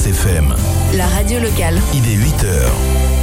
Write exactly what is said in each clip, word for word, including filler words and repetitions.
Variance F M. La radio locale. Il est huit heures.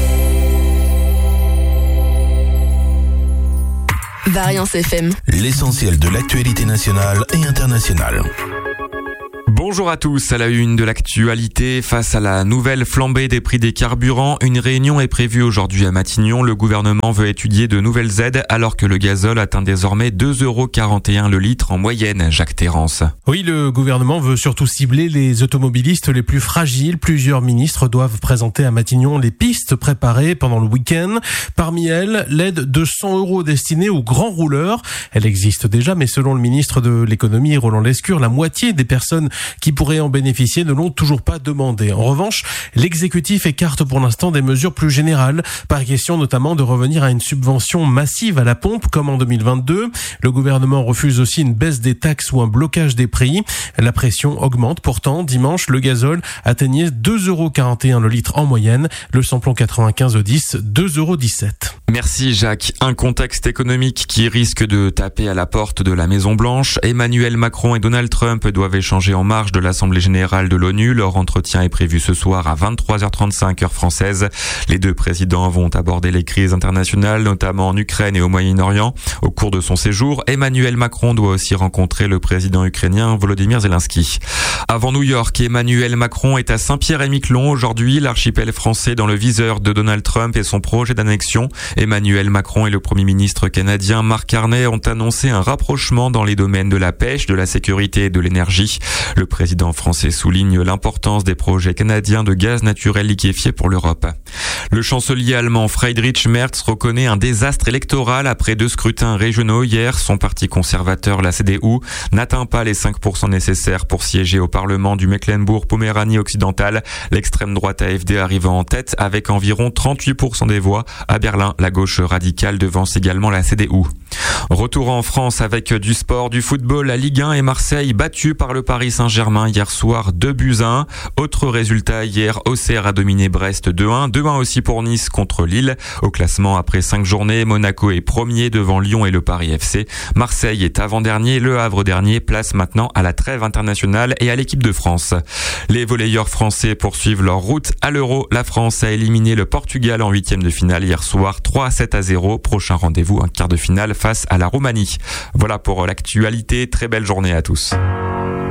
Variance F M. L'essentiel de l'actualité nationale et internationale. Bonjour à tous, à la une de l'actualité, face à la nouvelle flambée des prix des carburants, une réunion est prévue aujourd'hui à Matignon. Le gouvernement veut étudier de nouvelles aides alors que le gazole atteint désormais deux euros quarante et un le litre en moyenne. Jacques Terrance. Oui, le gouvernement veut surtout cibler les automobilistes les plus fragiles. Plusieurs ministres doivent présenter à Matignon les pistes préparées pendant le week-end. Parmi elles, l'aide de cent euros destinée aux grands rouleurs. Elle existe déjà, mais selon le ministre de l'économie, Roland Lescure, la moitié des personnes qui pourraient en bénéficier ne l'ont toujours pas demandé. En revanche, l'exécutif écarte pour l'instant des mesures plus générales. Pas question notamment de revenir à une subvention massive à la pompe comme en deux mille vingt-deux. Le gouvernement refuse aussi une baisse des taxes ou un blocage des prix. La pression augmente. Pourtant, dimanche, le gazole atteignait deux euros quarante et un le litre en moyenne. Le samplon quatre-vingt-quinze au dix, deux euros dix-sept. Merci Jacques. Un contexte économique qui risque de taper à la porte de la Maison-Blanche. Emmanuel Macron et Donald Trump doivent échanger en marge de l'Assemblée générale de l'ONU. Leur entretien est prévu ce soir à vingt-trois heures trente-cinq heure française. Les deux présidents vont aborder les crises internationales, notamment en Ukraine et au Moyen-Orient. Au cours de son séjour, Emmanuel Macron doit aussi rencontrer le président ukrainien Volodymyr Zelensky. Avant New York, Emmanuel Macron est à Saint-Pierre-et-Miquelon. Aujourd'hui, l'archipel français dans le viseur de Donald Trump et son projet d'annexion. Emmanuel Macron et le Premier ministre canadien Mark Carney ont annoncé un rapprochement dans les domaines de la pêche, de la sécurité et de l'énergie. Le président français souligne l'importance des projets canadiens de gaz naturel liquéfié pour l'Europe. Le chancelier allemand Friedrich Merz reconnaît un désastre électoral après deux scrutins régionaux hier. Son parti conservateur, la C D U, n'atteint pas les cinq pour cent nécessaires pour siéger au Parlement du Mecklembourg-Poméranie occidentale. L'extrême droite A F D arrive en tête avec environ trente-huit pour cent des voix. À Berlin, la gauche radicale devance également la C D U. Retour en France avec du sport, du football, la Ligue un et Marseille battus par le Paris Saint-Germain hier soir deux buts à un. Autre résultat hier, Auxerre a dominé Brest deux un. deux un aussi pour Nice contre Lille. Au classement après cinq journées, Monaco est premier devant Lyon et le Paris F C. Marseille est avant-dernier, Le Havre dernier, place maintenant à la trêve internationale et à l'équipe de France. Les volleyeurs français poursuivent leur route à l'Euro. La France a éliminé le Portugal en huitième de finale hier soir, trois à sept à zéro. Prochain rendez-vous, un quart de finale face à la Roumanie. Voilà pour l'actualité. Très belle journée à tous.